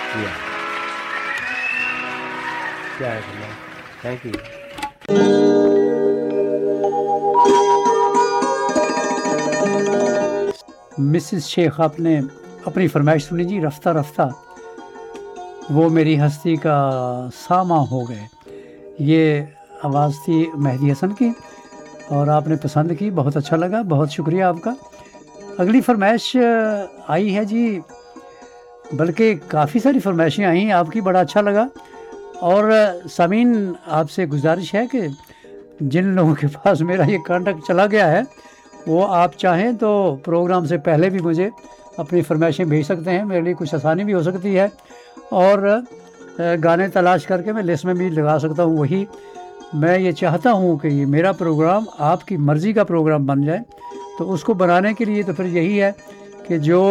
Yeah. کیا ہے thank you. Mrs شیخ آپ نے اپنی فرمائش سنی جی. رفتہ رفتہ وہ میری ہستی کا ساماں ہو گئے. یہ آواز تھی مہدی حسن کی اور آپ نے پسند کی. بہت اچھا لگا. بہت شکریہ آپ کا. اگلی فرمائش آئی ہے جی, بلکہ کافی ساری فرمائشیں آئی ہیں آپ کی. بڑا اچھا لگا. اور سامعین آپ سے گزارش ہے کہ جن لوگوں کے پاس میرا یہ کانٹیکٹ چلا گیا ہے وہ آپ چاہیں تو پروگرام سے پہلے بھی مجھے اپنی فرمائشیں بھیج سکتے ہیں. میرے لیے کچھ آسانی بھی ہو سکتی ہے اور گانے تلاش کر کے میں لسٹ میں بھی لگا سکتا ہوں. وہی میں یہ چاہتا ہوں کہ یہ میرا پروگرام آپ کی مرضی کا پروگرام بن جائے. تو اس کو بنانے کے لیے تو پھر یہی ہے کہ جو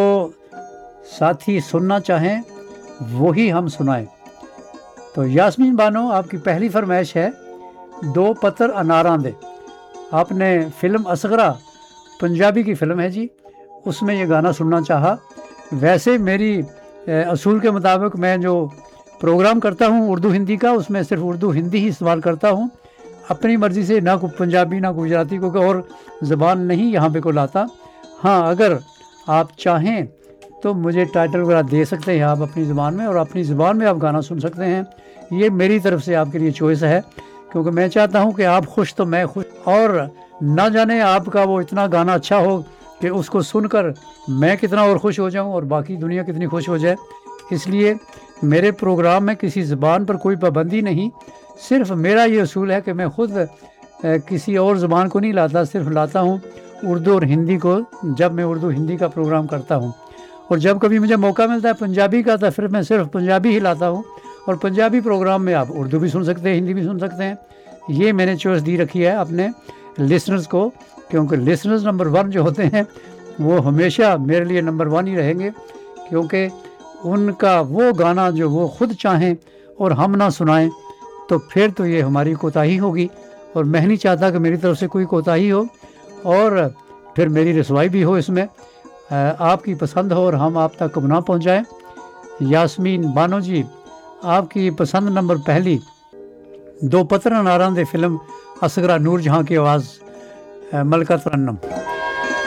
ساتھی سننا چاہیں وہی ہم سنائیں. تو یاسمین بانو آپ کی پہلی فرمائش ہے دو پتر اناراں دے. آپ نے فلم اصغرا پنجابی کی فلم ہے جی, اس میں یہ گانا سننا چاہا. ویسے میری اصول کے مطابق میں جو پروگرام کرتا ہوں اردو ہندی کا, اس میں صرف اردو ہندی ہی استعمال کرتا ہوں. اپنی مرضی سے نہ کوئی پنجابی نہ گجراتی کوئی اور زبان نہیں یہاں پہ کو لاتا. ہاں اگر آپ چاہیں تو مجھے ٹائٹل وغیرہ دے سکتے ہیں آپ اپنی زبان میں, اور اپنی زبان میں آپ گانا سن سکتے ہیں. یہ میری طرف سے آپ کے لیے چوائس ہے, کیونکہ میں چاہتا ہوں کہ آپ خوش تو میں خوش. اور نہ جانے آپ کا وہ اتنا گانا اچھا ہو کہ اس کو سن کر میں کتنا اور خوش ہو جاؤں اور باقی دنیا کتنی خوش ہو جائے. اس لیے میرے پروگرام میں کسی زبان پر کوئی پابندی نہیں. صرف میرا یہ اصول ہے کہ میں خود کسی اور زبان کو نہیں لاتا, صرف لاتا ہوں اردو اور ہندی کو جب میں اردو ہندی کا پروگرام کرتا ہوں. اور جب کبھی مجھے موقع ملتا ہے پنجابی کا تو پھر میں صرف پنجابی ہی لاتا ہوں. اور پنجابی پروگرام میں آپ اردو بھی سن سکتے ہیں, ہندی بھی سن سکتے ہیں. یہ میں نے چوائس دی رکھی ہے اپنے لسنرز کو, کیونکہ لسنرز نمبر 1 جو ہوتے ہیں وہ ہمیشہ میرے لیے نمبر 1 ہی رہیں گے, کیونکہ ان کا وہ گانا جو وہ خود چاہیں اور ہم نہ سنائیں تو پھر تو یہ ہماری کوتاہی ہوگی. اور میں نہیں چاہتا کہ میری طرف سے کوئی کوتاہی ہو اور پھر میری رسوائی بھی ہو. اس میں آپ کی پسند ہو اور ہم آپ تک نہ پہنچائیں. یاسمین بانو جی آپ کی پسند نمبر پہلی دو پتر اناراں دے فلم اصغرا نور جہاں کی آواز ملکہ ترنم.